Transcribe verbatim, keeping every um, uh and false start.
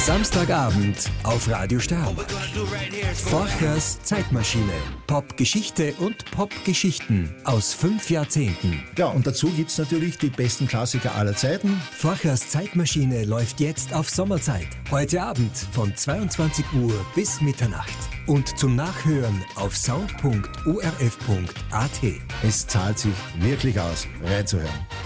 Samstagabend auf Radio Stern. Forchers Zeitmaschine. Popgeschichte und Popgeschichten aus fünf Jahrzehnten. Ja, und dazu gibt's natürlich die besten Klassiker aller Zeiten. Forchers Zeitmaschine läuft jetzt auf Sommerzeit. Heute Abend von zweiundzwanzig Uhr bis Mitternacht. Und zum Nachhören auf sound punkt o r f punkt a t. Es zahlt sich wirklich aus, reinzuhören.